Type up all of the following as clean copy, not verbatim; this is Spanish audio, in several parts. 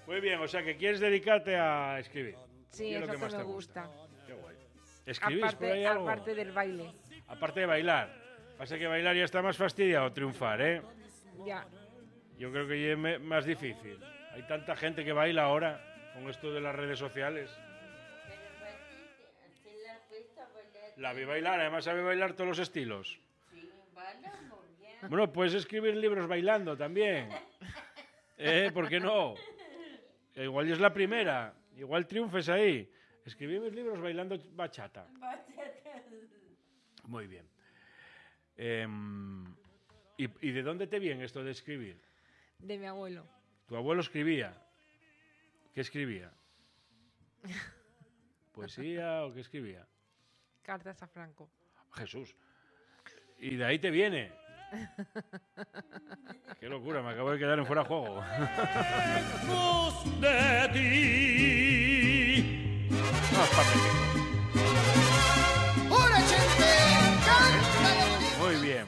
Muy bien, o sea que quieres dedicarte a escribir. Sí, es lo que me gusta. Qué guay. ¿Escribís por ahí algo? Aparte del baile. Aparte de bailar. Pasa que bailar ya está más fastidiado, triunfar, ¿eh? Ya. Yo creo que ya es más difícil. Hay tanta gente que baila ahora con esto de las redes sociales. La vi bailar, además sabe bailar todos los estilos. Sí, baila muy bien. Bueno, puedes escribir libros bailando también. ¿Por qué no? Igual es la primera. Igual triunfes ahí. Escribí mis libros bailando bachata. Muy bien. ¿Y de dónde te viene esto de escribir? De mi abuelo. ¿Tu abuelo escribía? ¿Qué escribía? ¿Poesía o qué escribía? Cartas a Franco. Jesús. ¿Y de ahí te viene? Qué locura, me acabo de quedar en fuera de juego. de ti. No, es patético. Muy bien.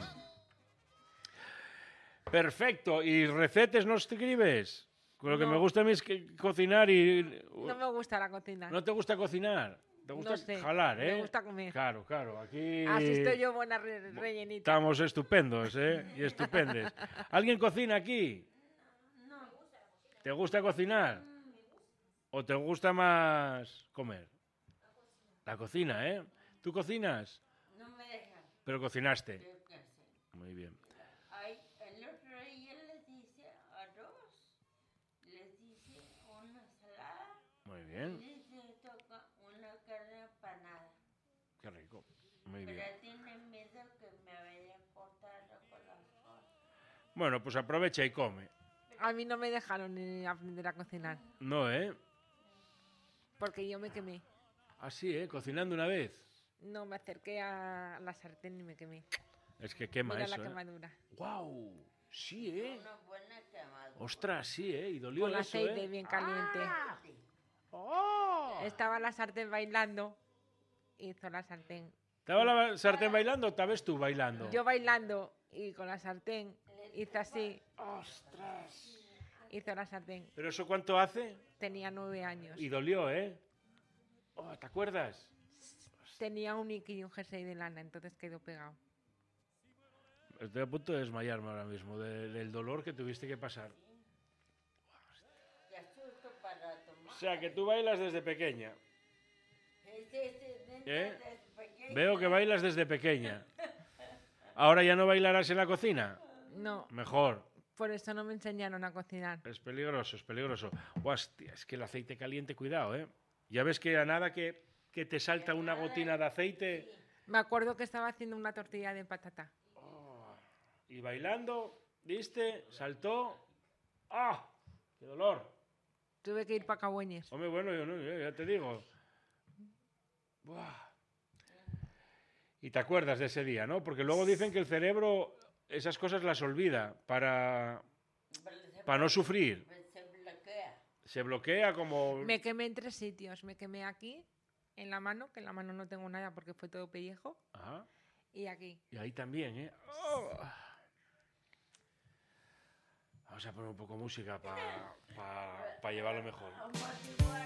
Perfecto. ¿Y recetas no escribes? Lo que me gusta a mí es cocinar y... No me gusta la cocina. ¿No te gusta cocinar? Te gusta No sé, jalar, ¿eh? me gusta comer. Claro, claro. Aquí... Así estoy yo buena rellenita. Estamos estupendos, ¿eh? Y estupendes. ¿Alguien cocina aquí? No. ¿Te gusta cocinar? ¿O te gusta más comer? La cocina, ¿eh? ¿Tú cocinas? No me dejan. Pero cocinaste. Yo qué sé. Muy bien. Ay, el otro día les hice arroz, les hice una ensalada, Muy bien. les toca una carne empanada. Qué rico. Muy bien. Pero tienen miedo que me vaya a cortar el corazón. Bueno, pues aprovecha y come. A mí no me dejaron ni aprender a cocinar. No, ¿eh? Porque yo me quemé. Así, ¿eh? Cocinando una vez. No, me acerqué a la sartén y me quemé. Es que quema Mira eso, la ¿eh? quemadura. ¡Guau! Sí, ¿eh? Una buena quemadura. Ostras, sí, ¿eh? Y dolió Con eso, aceite ¿eh? bien caliente. ¡Oh! Estaba la sartén bailando. Hizo la sartén. ¿Estaba la sartén bailando o estabas tú bailando? Yo bailando y con la sartén hice así. ¡Ostras! Hizo la sartén. ¿Pero eso cuánto hace? Tenía 9 años. Y dolió, ¿eh? Oh, ¿te acuerdas? Tenía un Nike y un jersey de lana, entonces quedó pegado. Estoy a punto de desmayarme ahora mismo del dolor que tuviste que pasar. Ya susto para tomar. O sea, que tú bailas desde pequeña. ¿Eh? Desde pequeña. Veo que bailas desde pequeña. ¿Ahora ya no bailarás en la cocina? No, Mejor. por eso no me enseñaron a cocinar. Es peligroso, es peligroso. Hostia, es que el aceite caliente, cuidado, ¿eh? Ya ves que a nada que te salta una gotina de aceite... Me acuerdo que estaba haciendo una tortilla de patata. Y bailando, ¿viste? Saltó... ¡Ah! ¡Qué dolor! Tuve que ir para Cagüeñes. Hombre, bueno, yo no, ya te digo. Buah. Y te acuerdas de ese día, ¿no? Porque luego dicen que el cerebro esas cosas las olvida para no sufrir. Se bloquea. Se bloquea como... Me quemé en 3 sitios. Me quemé aquí, en la mano, que en la mano no tengo nada porque fue todo pellejo. Ajá. Y aquí. Y ahí también, ¿eh? Oh. Vamos a poner un poco de música para llevarlo mejor.